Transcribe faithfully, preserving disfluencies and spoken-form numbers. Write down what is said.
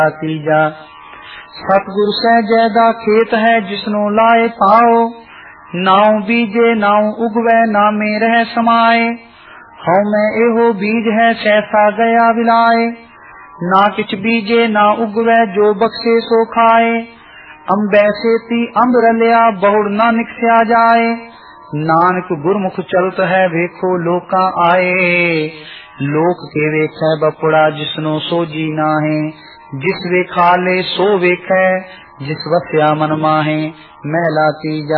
तीजा सतगुर सहजै दा खेत है जिसनों लाए पाओ, नाउ बीजे नाउ उगवै नामे रह समाए। हऊ मैं एहो बीज है सहसा गया विलाए, ना किछ बीजे ना उगवै जो बख्शे सो खाए। अंबै सेती अंब रलिया बहुड़ ना निकस्या जाए, नानक गुरमुख चलत है वेखो लोका आए। लोक के वेखै बपुड़ा जिसनो सोजी नाहे, जिस वेखा ले सो वेखै जिस वस्या मन माहे। महला तीजा